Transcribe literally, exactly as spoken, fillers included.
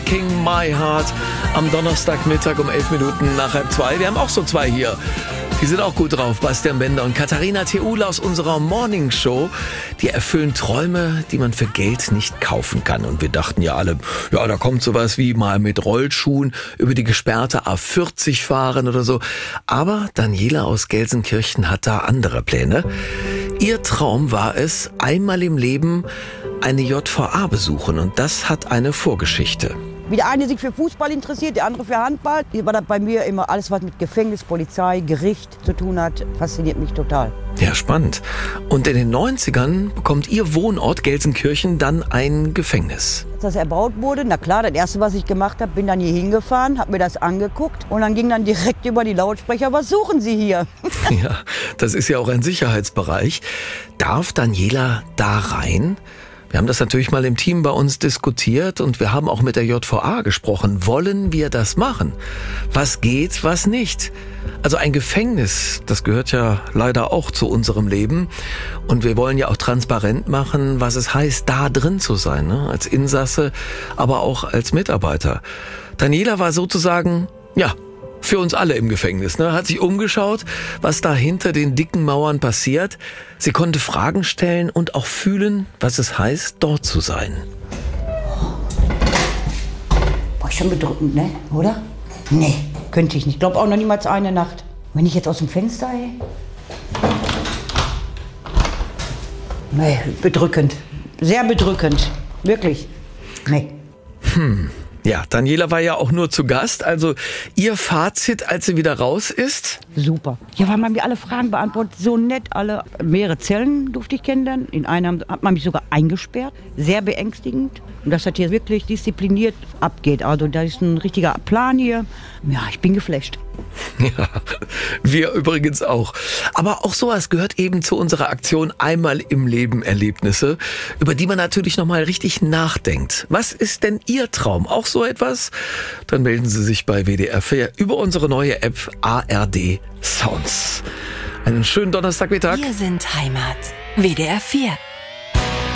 King My Heart am Donnerstagmittag um elf Minuten nach halb zwei. Wir haben auch so zwei hier. Die sind auch gut drauf, Bastian Bender und Katharina Theule aus unserer Morning Show. Die erfüllen Träume, die man für Geld nicht kaufen kann. Und wir dachten ja alle, ja, da kommt sowas wie mal mit Rollschuhen über die gesperrte A vierzig fahren oder so. Aber Daniela aus Gelsenkirchen hat da andere Pläne. Ihr Traum war es, einmal im Leben eine J V A besuchen. Und das hat eine Vorgeschichte. Wie der eine sich für Fußball interessiert, der andere für Handball. War das bei mir immer alles, was mit Gefängnis, Polizei, Gericht zu tun hat, fasziniert mich total. Ja, spannend. Und in den neunzigern bekommt ihr Wohnort Gelsenkirchen dann ein Gefängnis. Als das erbaut wurde, na klar, das erste, was ich gemacht habe, bin dann hier hingefahren, habe mir das angeguckt und dann ging dann direkt über die Lautsprecher, was suchen Sie hier? Ja, das ist ja auch ein Sicherheitsbereich. Darf Daniela da rein? Wir haben das natürlich mal im Team bei uns diskutiert und wir haben auch mit der J V A gesprochen. Wollen wir das machen? Was geht, was nicht? Also ein Gefängnis, das gehört ja leider auch zu unserem Leben. Und wir wollen ja auch transparent machen, was es heißt, da drin zu sein, ne? Als Insasse, aber auch als Mitarbeiter. Daniela war sozusagen, ja, für uns alle im Gefängnis, ne? Hat sich umgeschaut, was da hinter den dicken Mauern passiert. Sie konnte Fragen stellen und auch fühlen, was es heißt, dort zu sein. Boah, schon bedrückend, ne? Oder? Nee, könnte ich nicht. Ich glaube auch noch niemals eine Nacht. Wenn ich jetzt aus dem Fenster, ey. Nee, bedrückend. Sehr bedrückend. Wirklich. Nee. Hm. Ja, Daniela war ja auch nur zu Gast. Also ihr Fazit, als sie wieder raus ist? Super. Ja, weil man mir alle Fragen beantwortet. So nett alle. Mehrere Zellen durfte ich kennenlernen. In einer hat man mich sogar eingesperrt. Sehr beängstigend. Und dass das hier wirklich diszipliniert abgeht. Also da ist ein richtiger Plan hier. Ja, ich bin geflasht. Ja, wir übrigens auch. Aber auch sowas gehört eben zu unserer Aktion Einmal im Leben Erlebnisse, über die man natürlich nochmal richtig nachdenkt. Was ist denn Ihr Traum? Auch so etwas? Dann melden Sie sich bei W D R vier über unsere neue App A R D Sounds. Einen schönen Donnerstagmittag. Wir sind Heimat. W D R vier.